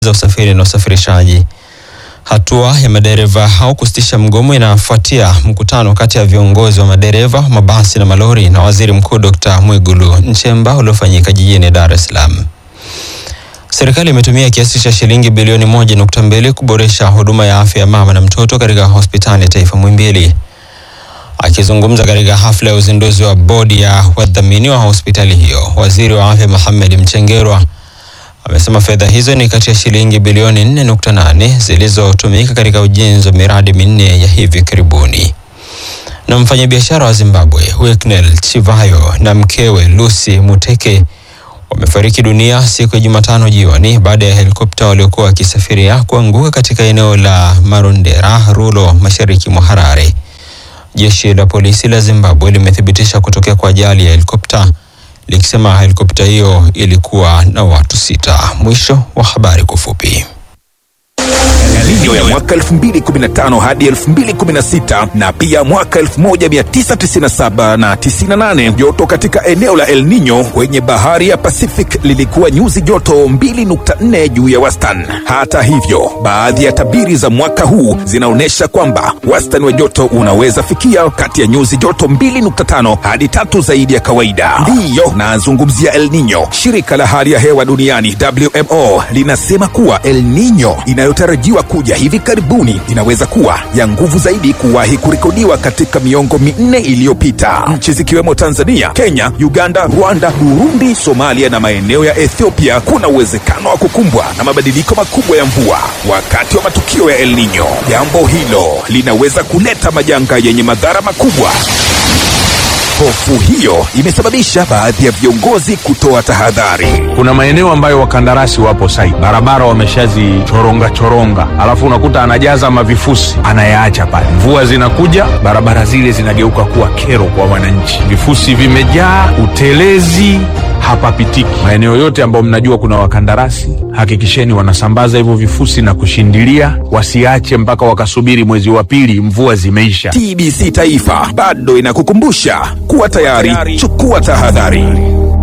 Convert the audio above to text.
za usafiri na usafirishaji. Hatua ya madereva hao kusitisha mgomo inafuatia mkutano kati ya viongozi wa madereva, mabasi na malori na Waziri Mkuu Dr. Mwigulu Nchemba uliofanyika jijini Dar es Salaam. Serikali imetumia kiasi cha shilingi bilioni 1.2 kuboresha huduma ya afya ya mama na mtoto katika hospitali ya taifa Muhimbili. Akizungumza katika hafla ya uzinduzi wa bodi ya wadhamini wa hospitali hiyo, Waziri wa Afya Mohamed Mchengerwa amesema fedha hizo ni kati ya shilingi bilioni 4.8 zilizotumika katika ujenzi wa miradi minne ya hivi karibuni. Na mfanyabiashara wa Zimbabwe Wicknell Chivayo na mkewe Lucy Muteke wamefariki dunia siku ya Jumatano jioni baada ya helikopta waliokuwa wakisafiria kuanguka katika eneo la Marondera, Rulo, mashariki mwa Harare. Jeshi la polisi la Zimbabwe limethibitisha kutokea kwa ajali ya helikopta, likisema helikopta hiyo ilikuwa na watu 6. Mwisho wa habari kwa ufupi. El Nino ya mwaka 2015 hadi 2016 na pia mwaka 1997 na 98. Joto katika eneo la El Nino kwenye bahari ya Pacific lilikuwa nyuzi joto 2.4 juu ya wastani. Hata hivyo, baadhi ya tabiri za mwaka huu zinaonesha kwamba wastani wa joto unaweza fikia kati ya nyuzi joto 2.5 hadi 3 zaidi ya kawaida. Ndiyo nazungumzia El Nino. Shirika la hali ya hewa duniani WMO linasema kuwa El Nino inayotarajiwa kuja hivi karibuni inaweza kuwa ya nguvu zaidi kuwahi kurekodiwa katika miongo minne iliyopita. Nchi zikiwemo Tanzania, Kenya, Uganda, Rwanda, Burundi, Somalia na maeneo ya Ethiopia kuna uwezekano wa kukumbwa na mabadiliko makubwa ya mvua wakati wa matukio ya El Nino. Jambo hilo linaweza kuleta majanga yenye madhara makubwa. Hofu hiyo imesababisha baadhi ya viongozi kutoa tahadhari. Kuna maeneo ambayo wakandarasi wapo site, barabara wameshazichoronga, alafu unakuta anajaza mavifusi anayaacha pale. Mvua zinakuja, barabara zile zinageuka kuwa kero kwa wananchi. Vifusi vimejaa, utelezi hapapitiki. Maeneo yote ambayo mnajua kuna wakandarasi, hakikisheni wanasambaza hivyo vifusi na kushindilia, wasiache mpaka wakasubiri mwezi wa pili mvua zimeisha. TBC Taifa bado inakukumbusha kuwa tayari, chukua tahadhari.